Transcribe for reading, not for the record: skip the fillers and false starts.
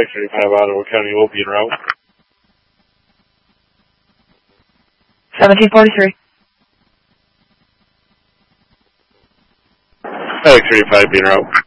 635 Ottawa County will be en route. 1743. 635 be en route.